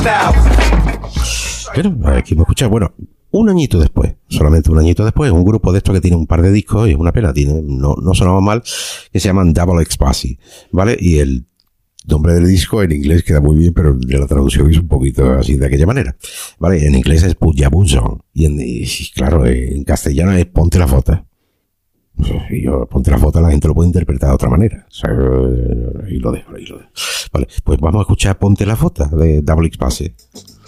Bueno, aquí me escuchas. Bueno, un añito después, solamente un añito después, un grupo de estos que tiene un par de discos, y es una pena, no sonaba mal, que se llaman Double Ecstasy, ¿vale? Y el nombre del disco en inglés queda muy bien, pero la traducción es un poquito así de aquella manera, ¿vale? En inglés es Put Ya Boots On, y claro, en castellano es Ponte la Fota. Y yo, Ponte la Fota, la gente lo puede interpretar de otra manera. O sea, y lo dejo. Vale, pues vamos a escuchar Ponte la Fota de Double Ecstasy.